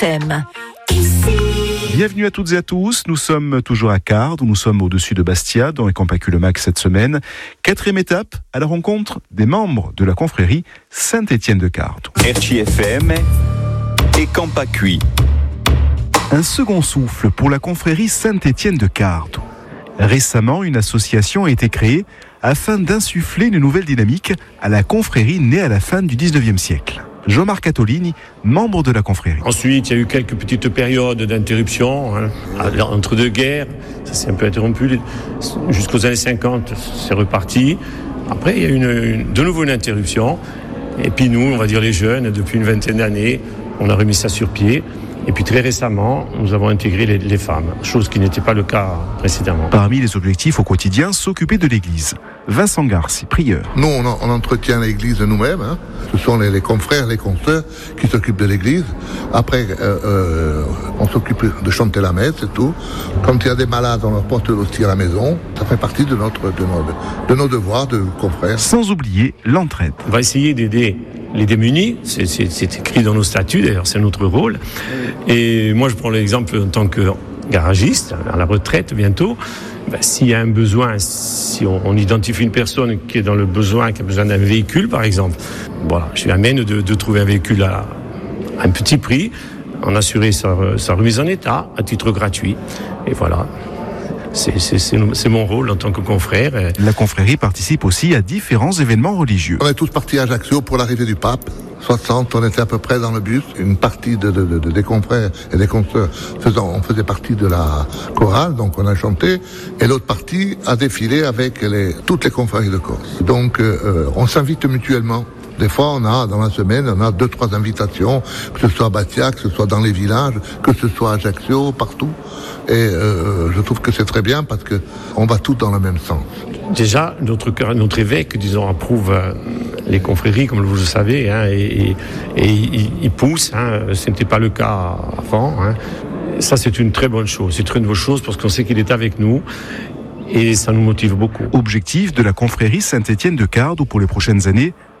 thème. Bienvenue à toutes et à tous, nous sommes toujours à Cardes, nous sommes au-dessus de Bastia, dans les Campacu-le-Mac cette semaine. 4e étape à la rencontre des membres de la confrérie Saint-Étienne de Cardes. RCFM et Campacu. Un second souffle pour la confrérie Saint-Étienne de Cardes. Récemment, une association a été créée afin d'insuffler une nouvelle dynamique à la confrérie née à la fin du 19e siècle. Jean-Marc Attolini, membre de la confrérie. Ensuite, il y a eu quelques petites périodes d'interruption, entre deux guerres. Ça s'est un peu interrompu. Jusqu'aux années 50, c'est reparti. Après, il y a eu de nouveau une interruption. Et puis nous, on va dire les jeunes, depuis une vingtaine d'années, on a remis ça sur pied. Et puis très récemment, nous avons intégré les femmes, chose qui n'était pas le cas précédemment. Parmi les objectifs au quotidien, s'occuper de l'église. Vincent Garci, prieur. Nous, on entretient l'église nous-mêmes. Ce sont les confrères, les consoeurs qui s'occupent de l'église. Après, on s'occupe de chanter la messe et tout. Quand il y a des malades, on leur porte l'hostie à la maison. Ça fait partie de nos devoirs de confrères. Sans oublier l'entraide. On va essayer d'aider les démunis, c'est écrit dans nos statuts, d'ailleurs c'est notre rôle. Et moi je prends l'exemple en tant que garagiste, à la retraite bientôt, s'il y a un besoin, si on identifie une personne qui est dans le besoin, qui a besoin d'un véhicule par exemple, voilà, je lui amène de trouver un véhicule à un petit prix, en assurer sa remise en état à titre gratuit. Et voilà. C'est mon rôle en tant que confrère. La confrérie participe aussi à différents événements religieux. On est tous partis à Ajaccio pour l'arrivée du pape. 60, on était à peu près dans le bus. Une partie des confrères et des consoeurs on faisait partie de la chorale, donc on a chanté. Et l'autre partie a défilé avec toutes les confréries de Corse. Donc on s'invite mutuellement. Des fois, dans la semaine, on a 2-3 invitations, que ce soit à Bastia, que ce soit dans les villages, que ce soit à Ajaccio, partout. Et je trouve que c'est très bien parce que on va tous dans le même sens. Déjà, notre évêque, disons, approuve les confréries, comme vous le savez, et il pousse. Ce n'était pas le cas avant. Ça, c'est une très bonne chose. C'est une bonne chose parce qu'on sait qu'il est avec nous. Et ça nous motive beaucoup. Objectif de la confrérie Saint-Étienne de Cardes pour les prochaines années,